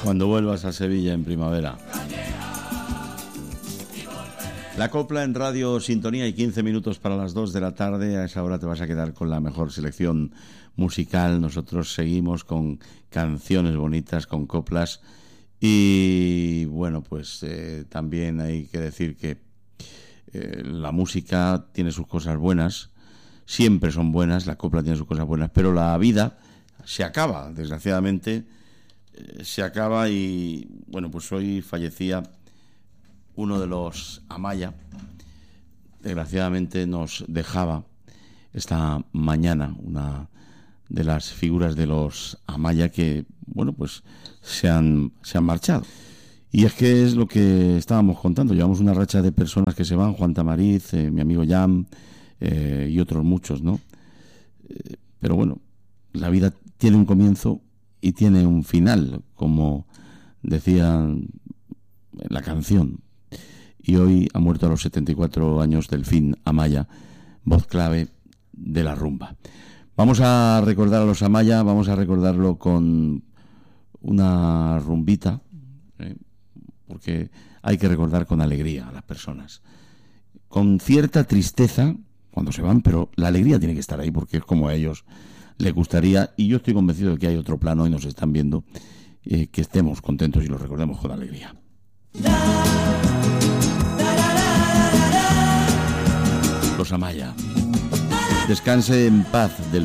Cuando vuelvas a Sevilla en primavera. La copla en Radio Sintonía y 15 minutos para las 2 de la tarde. A esa hora te vas a quedar con la mejor selección musical. Nosotros seguimos con canciones bonitas, con coplas. Y bueno, pues también hay que decir que la música tiene sus cosas buenas. Siempre son buenas, la copla tiene sus cosas buenas. Pero la vida se acaba, desgraciadamente. Se acaba y bueno, pues hoy fallecía uno de los Amaya. Desgraciadamente nos dejaba esta mañana una de las figuras de los Amaya que, bueno, pues se han marchado. Y es que es lo que estábamos contando. Llevamos una racha de personas que se van, Juan Tamariz, mi amigo Jan y otros muchos, ¿no? Pero bueno, la vida tiene un comienzo y tiene un final, como decía en la canción. Y hoy ha muerto a los 74 años Delfín Amaya, voz clave de la rumba. Vamos a recordar a los Amaya, vamos a recordarlo con una rumbita, porque hay que recordar con alegría a las personas. Con cierta tristeza cuando se van, pero la alegría tiene que estar ahí porque es como a ellos les gustaría, y yo estoy convencido de que hay otro plano y nos están viendo, que estemos contentos y los recordemos con alegría. Los Amaya. Descanse en paz, del